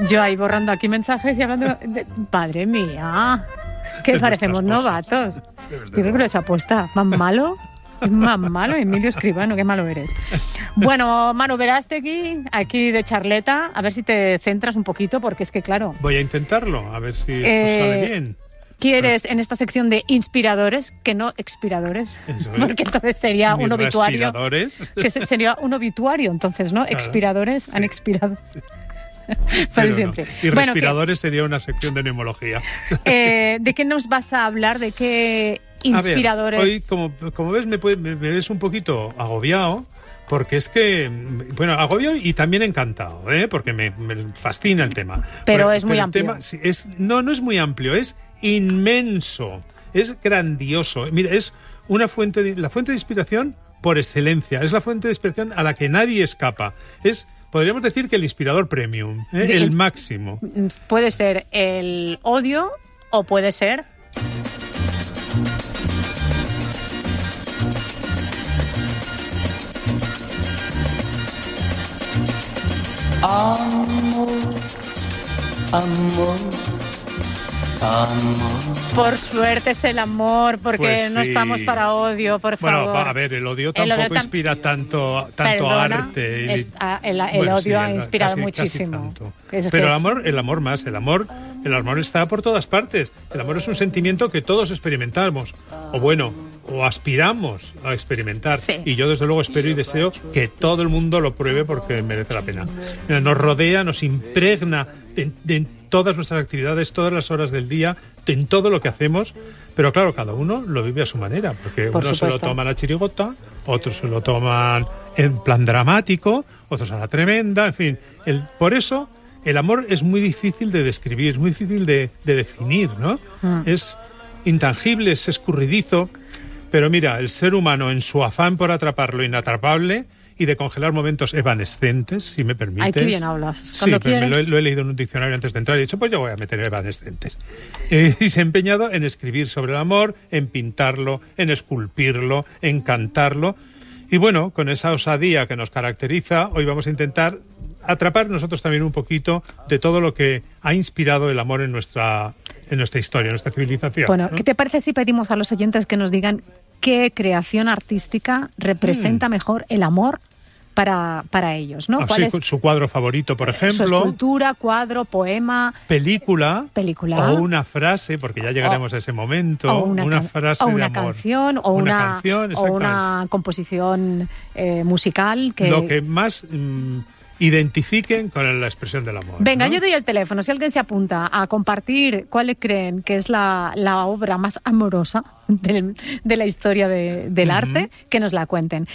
Yo ahí borrando aquí mensajes y hablando madre mía, que parecemos novatos. Yo creo que lo he hecho aposta. ¿Más malo? Es más malo, Emilio Escribano, qué malo eres. Bueno, Manu Verástegui, aquí de charleta, a ver si te centras un poquito, porque es que claro... Voy a intentarlo, a ver si esto sale bien. ¿Quieres en esta sección de inspiradores, que no expiradores? Eso es. Porque entonces sería un obituario. Que sería un obituario, entonces, ¿no? Claro, expiradores, sí. Han expirado. Para siempre. No. Y respiradores sería una sección de neumología. ¿De qué nos vas a hablar? ¿De qué inspiradores? A ver, hoy, como ves, me ves un poquito agobiado, porque es que, bueno, agobiado y también encantado, porque me fascina el tema. Pero es muy amplio. No es muy amplio, es inmenso, es grandioso. Mira, es la fuente de inspiración por excelencia, es la fuente de inspiración a la que nadie escapa. Podríamos decir que el inspirador premium, el máximo. Puede ser el odio o puede ser... Amor, amor, amor. Por suerte es el amor, porque pues sí. No estamos para odio, por favor. Bueno, a ver, el odio tampoco inspira tanto arte. El odio ha inspirado muchísimo. Pero el amor más, el amor está por todas partes. El amor es un sentimiento que todos experimentamos, o aspiramos a experimentar. Sí. Y yo desde luego espero y deseo que todo el mundo lo pruebe porque merece la pena. Nos rodea, nos impregna en todas nuestras actividades, todas las horas del día, en todo lo que hacemos, pero claro, cada uno lo vive a su manera, porque unos se lo toman a chirigota, otros se lo toman en plan dramático, otros a la tremenda, en fin. Por eso el amor es muy difícil de describir, es muy difícil de definir, ¿no? Es intangible, es escurridizo, pero mira, el ser humano en su afán por atrapar lo inatrapable y de congelar momentos evanescentes, si me permites. Ay, qué bien hablas. Cuando quieres. Lo he leído en un diccionario antes de entrar y he dicho, pues yo voy a meter evanescentes. Y se ha empeñado en escribir sobre el amor, en pintarlo, en esculpirlo, en cantarlo. Y bueno, con esa osadía que nos caracteriza, hoy vamos a intentar atrapar nosotros también un poquito de todo lo que ha inspirado el amor en nuestra historia, en nuestra civilización. Bueno, ¿no? ¿Qué te parece si pedimos a los oyentes que nos digan qué creación artística representa mejor el amor para ellos, ¿no? ¿Cuál es su cuadro favorito, por ejemplo? Su escultura, cuadro, poema... Película. O una frase, porque ya llegaremos a ese momento. O una frase de amor. Canción, o una composición musical. Lo que más... identifiquen con la expresión del amor. Venga, ¿no? Yo doy el teléfono. Si alguien se apunta a compartir cuál creen que es la obra más amorosa de la historia del arte, que nos la cuenten.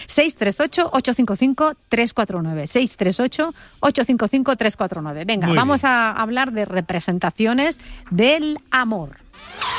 638-855-349. 638-855-349. Venga, vamos a hablar de representaciones del amor.